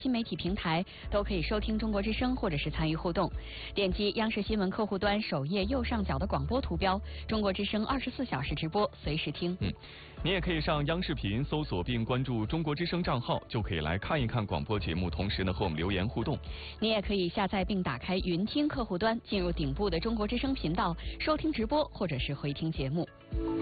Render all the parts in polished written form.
新媒体平台都可以收听中国之声或者是参与互动，点击央视新闻客户端首页右上角的广播图标，中国之声24小时直播，随时听。 你也可以上央视频搜索并关注中国之声账号，就可以来看一看广播节目，同时呢和我们留言互动。 你也可以下载并打开云听客户端，进入顶部的中国之声频道，收听直播或者是回听节目。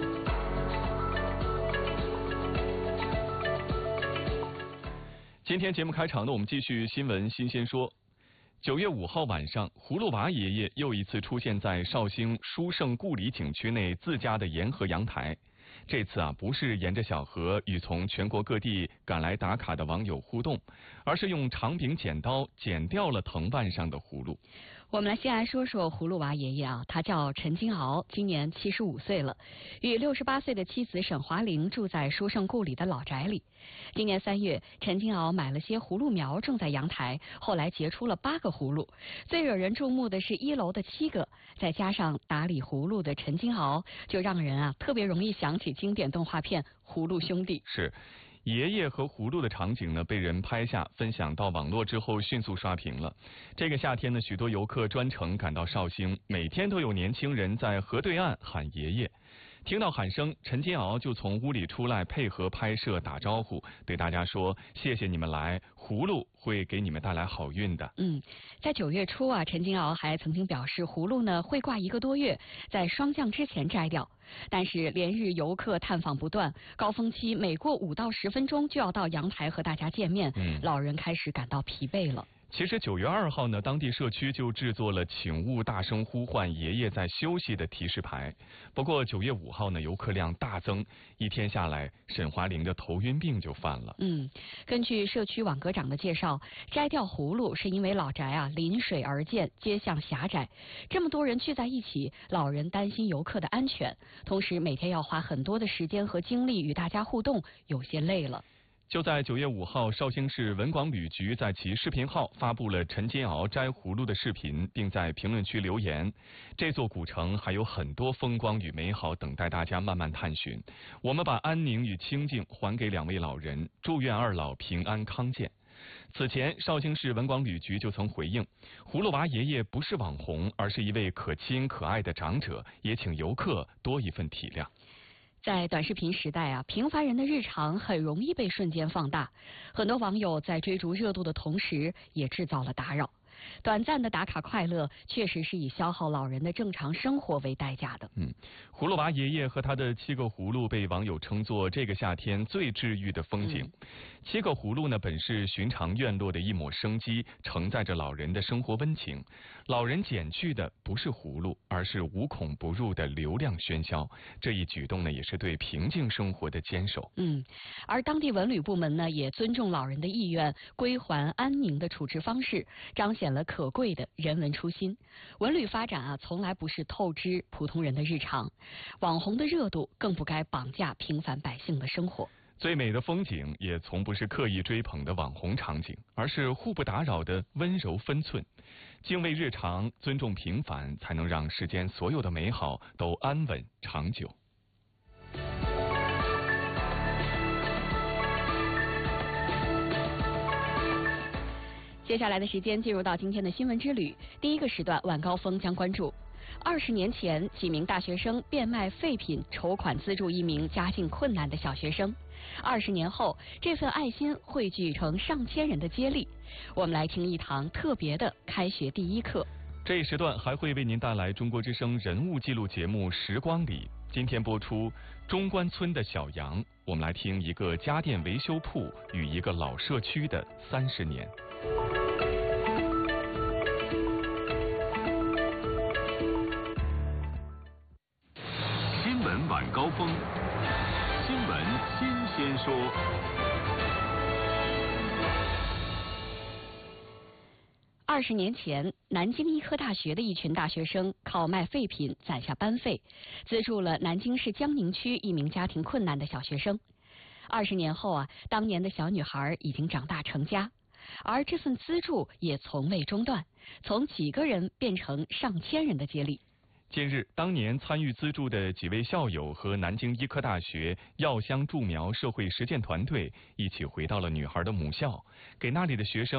今天节目开场呢，我们继续新闻新鲜说。9月5号晚上，葫芦娃爷爷又一次出现在绍兴书圣故里景区内自家的沿河阳台。这次不是沿着小河与从全国各地赶来打卡的网友互动，而是用长柄剪刀剪掉了藤蔓上的葫芦。 我们先来说说葫芦娃爷爷他叫陈金鳌，今年75岁了，与68岁的妻子沈华玲住在书圣故里的老宅里。今年3月，陈金鳌买了些葫芦苗种在阳台，后来结出了8个葫芦。最惹人注目的是1楼的7个，再加上打理葫芦的陈金鳌，就让人特别容易想起经典动画片《葫芦兄弟》。 是。爷爷和葫芦的场景呢，被人拍下分享到网络之后迅速刷屏了。这个夏天呢，许多游客专程赶到绍兴，每天都有年轻人在河对岸喊爷爷。听到喊声，陈金鳌就从屋里出来配合拍摄打招呼，对大家说：“谢谢你们来，葫芦会给你们带来好运的。” 在9月初陈金鳌还曾经表示，葫芦呢会挂1个多月，在霜降之前摘掉。但是连日游客探访不断，高峰期每过5到10分钟就要到阳台和大家见面，老人开始感到疲惫了。 其实9月2号呢，当地社区就制作了请勿大声呼唤爷爷在休息的提示牌。不过9月5号呢，游客量大增，一天下来，沈华玲的头晕病就犯了。 根据社区网格长的介绍，摘掉葫芦是因为老宅临水而建，街巷狭窄，这么多人聚在一起，老人担心游客的安全，同时每天要花很多的时间和精力与大家互动，有些累了。 就在9月5号，绍兴市文广旅局在其视频号发布了陈金鳌摘葫芦的视频，并在评论区留言：“这座古城还有很多风光与美好等待大家慢慢探寻。我们把安宁与清静还给2位老人，祝愿2老平安康健。”此前，绍兴市文广旅局就曾回应，葫芦娃爷爷不是网红，而是一位可亲可爱的长者，也请游客多一份体谅。 在短视频时代平凡人的日常很容易被瞬间放大，很多网友在追逐热度的同时，也制造了打扰。短暂的打卡快乐，确实是以消耗老人的正常生活为代价的。 葫芦娃爷爷和他的7个葫芦被网友称作这个夏天最治愈的风景。7个葫芦呢，本是寻常院落的一抹生机，承载着老人的生活温情。老人减去的不是葫芦，而是无孔不入的流量喧嚣。这一举动呢，也是对平静生活的坚守。 而当地文旅部门呢，也尊重老人的意愿，归还安宁的处置方式，彰显了可贵的人文初心。文旅发展从来不是透支普通人的日常，网红的热度更不该绑架平凡百姓的生活。 最美的风景也从不是刻意追捧的网红场景，而是互不打扰的温柔分寸。敬畏日常，尊重平凡，才能让世间所有的美好都安稳长久。 接下来的时间进入到今天的新闻之旅，第一个时段晚高峰将关注20年前几名大学生变卖废品筹款资助一名家境困难的小学生，20年后这份爱心汇聚成上千人的接力。我们来听一堂特别的开学第一课。 这一时段还会为您带来中国之声人物记录节目《时光里》，今天播出中关村的小杨。我们来听一个家电维修铺与一个老社区的30年。 新闻晚高峰，新闻新鲜说。 20年前，南京医科大学的一群大学生靠卖废品攒下班费，资助了南京市江宁区一名家庭困难的小学生。20年后当年的小女孩已经长大成家，而这份资助也从未中断，从几个人变成上千人的接力。 近日，当年参与资助的几位校友和南京医科大学药香助苗社会实践团队一起回到了女孩的母校，给那里的学生